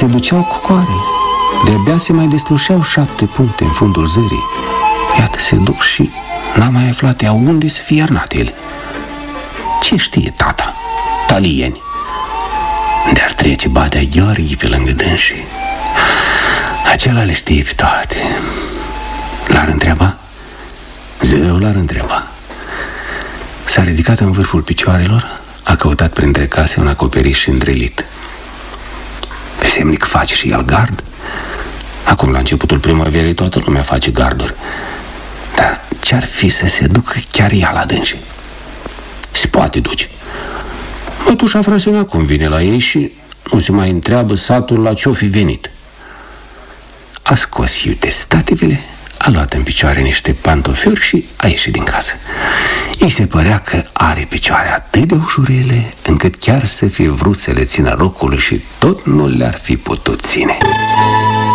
se duceau cu coarele. De-abia se mai deslușeau 7 puncte în fundul zării. Iată, se duc și n-a mai aflat ea unde să fie iernate ele. Ce știe tata? Talieni. De-ar trece Badea Gheorghe pe lângă dânsii. Acela le știe pe toate. L-ar întreba? Zău l-ar întreba. S-a ridicat în vârful picioarelor, a căutat printre case un acoperiș îndrelit. Pe semnic face și el gard. Acum, la începutul primăverii, toată lumea face garduri. Dar ce-ar fi să se ducă chiar ea la dânsii? Se poate duce. Mătușa Frăsânea cum vine la ei și nu se mai întreabă satul la ce-o fi venit. A scos iute stativele, a luat în picioare niște pantofiuri și a ieșit din casă. Îi se părea că are picioare atât de ușurele încât chiar să fie vrut să le țină locului și tot nu le-ar fi putut ține.